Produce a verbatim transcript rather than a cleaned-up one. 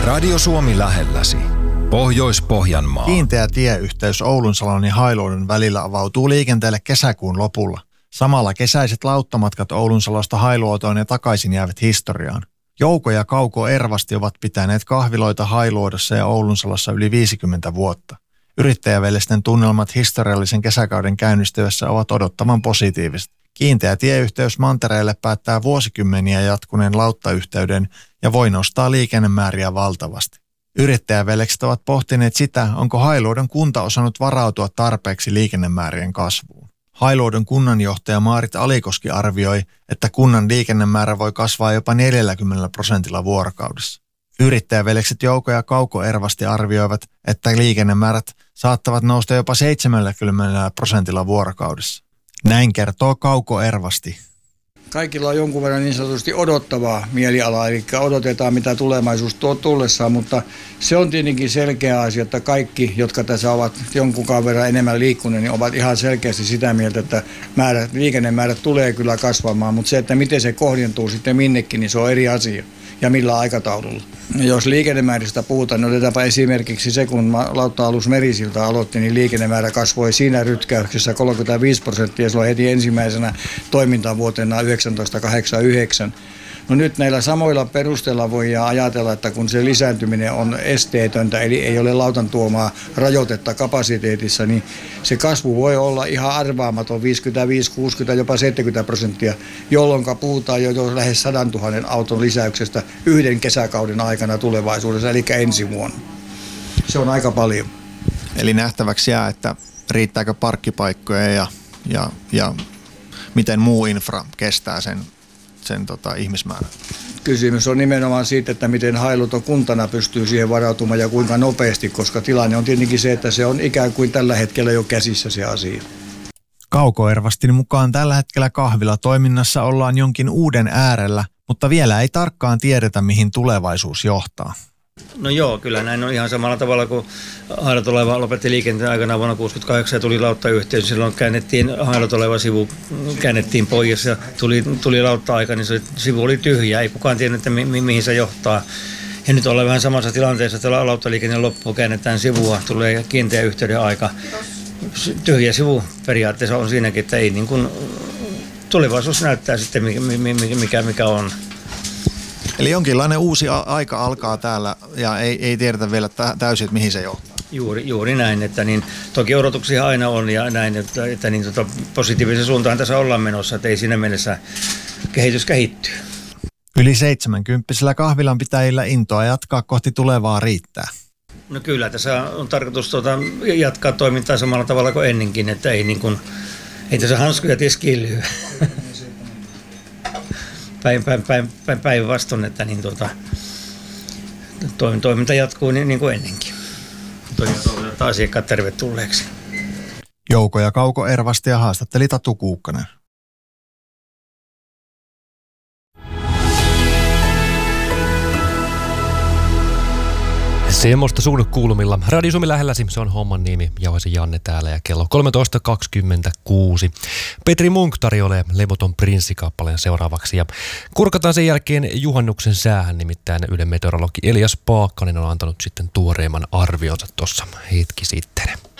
Radio Suomi lähelläsi. Pohjois-Pohjanmaa. Kiinteä tieyhteys Oulunsalon ja Hailuodon välillä avautuu liikenteelle kesäkuun lopulla. Samalla kesäiset lauttamatkat Oulunsalosta Hailuotoon ja takaisin jäävät historiaan. Jouko ja Kauko Ervasti ovat pitäneet kahviloita Hailuodossa ja Oulunsalossa yli viisikymmentä vuotta. Yrittäjäveljesten tunnelmat historiallisen kesäkauden käynnistyessä ovat odottavan positiiviset. Kiinteä tieyhteys mantereelle päättää vuosikymmeniä jatkuneen lauttayhteyden ja voi nostaa liikennemääriä valtavasti. Yrittäjäveljekset ovat pohtineet sitä, onko Hailuodon kunta osannut varautua tarpeeksi liikennemäärien kasvuun. Hailuodon kunnanjohtaja Maarit Alikoski arvioi, että kunnan liikennemäärä voi kasvaa jopa neljälläkymmenellä prosentilla vuorokaudessa. Yrittäjäveljekset Jouko ja Kauko Ervasti arvioivat, että liikennemäärät saattavat nousta jopa seitsemälläkymmenellä prosentilla vuorokaudessa. Näin kertoo Kauko Ervasti. Kaikilla on jonkun verran niin sanotusti odottavaa mielialaa, eli odotetaan mitä tulevaisuus tuo tullessaan, mutta se on tietenkin selkeä asia, että kaikki, jotka tässä ovat jonkun verran enemmän liikkuneet, niin ovat ihan selkeästi sitä mieltä, että määrät, liikennemäärät tulee kyllä kasvamaan, mutta se, että miten se kohdentuu sitten minnekin, niin se on eri asia ja millä aikataululla. Jos liikennemääristä puhutaan, niin otetaanpa esimerkiksi se, kun lautta-alus Merisilta aloitti, niin liikennemäärä kasvoi siinä rytkäyksessä kolmekymmentäviisi prosenttia, silloin heti ensimmäisenä toimintavuotena tuhatyhdeksänsataakahdeksankymmentäyhdeksän. No nyt näillä samoilla perusteilla voidaan ajatella, että kun se lisääntyminen on esteetöntä, eli ei ole lautan tuomaa rajoitetta kapasiteetissa, niin se kasvu voi olla ihan arvaamaton viisikymmentäviisi, kuusikymmentä, jopa seitsemänkymmentä prosenttia, jolloin puhutaan jo, jo lähes sadantuhannen auton lisäyksestä yhden kesäkauden aikana tulevaisuudessa, eli ensi vuonna. Se on aika paljon. Eli nähtäväksi jää, että riittääkö parkkipaikkoja ja, ja, ja miten muu infra kestää sen sen tota, ihmismäärän. Kysymys on nimenomaan siitä, että miten Hailuoto kuntana pystyy siihen varautumaan ja kuinka nopeasti, koska tilanne on tietenkin se, että se on ikään kuin tällä hetkellä jo käsissä se asia. Kauko Ervastin mukaan tällä hetkellä kahvila toiminnassa ollaan jonkin uuden äärellä, mutta vielä ei tarkkaan tiedetä, mihin tulevaisuus johtaa. No joo, kyllä näin on ihan samalla tavalla kuin Hailuoto lopetti liikenteen aikana vuonna tuhatyhdeksänsataakuusikymmentäkahdeksan ja tuli lauttayhteys. Silloin käännettiin Hailuoto sivu, käännettiin pois ja tuli, tuli lautta-aika, niin se sivu oli tyhjä. Ei kukaan tiennyt, että mi, mi, mihin se johtaa. Ja nyt ollaan vähän samassa tilanteessa, että lauttaliikenne loppuu, käännetään sivua, tulee kiinteä yhteyden aika. Tyhjä sivu periaatteessa on siinäkin, että ei niin kuin, tulevaisuus näyttää sitten mikä, mikä on. Eli jonkinlainen uusi aika alkaa täällä ja ei, ei tiedetä vielä täysin, että mihin se johtaa. Juuri, juuri näin, että niin, toki odotuksia aina on ja näin, että, että niin, tota, positiivisen suuntaan tässä ollaan menossa, että ei siinä mielessä kehitys kehittyy. Yli seitsemänkymppisillä kahvilan pitäjillä intoa jatkaa kohti tulevaa riittää. No kyllä, tässä on tarkoitus tuota, jatkaa toimintaa samalla tavalla kuin ennenkin, että ei, niin kuin, ei tässä hanskuja tiskiin lyö. Päin, päin, päin, päin, päinvastoin, että niin, tuota, toiminta jatkuu niin, niin kuin ennenkin. Toivotetaan asiakkaat tervetulleeksi. Jouko ja Kauko Ervasti ja haastatteli Tatu Kuukkanen. Semmoista suhdekulmilla. Radio Suomi lähelläsi, se on homman nimi. Jauhasi Janne täällä ja kello kolmetoista kaksikymmentäkuusi. Petri Munk tarjoilee Levoton prinssikappaleen seuraavaksi. Ja kurkataan sen jälkeen juhannuksen säähän, nimittäin Ylen meteorologi Elias Paakkanen on antanut sitten tuoreimman arvionsa tuossa hetki sitten.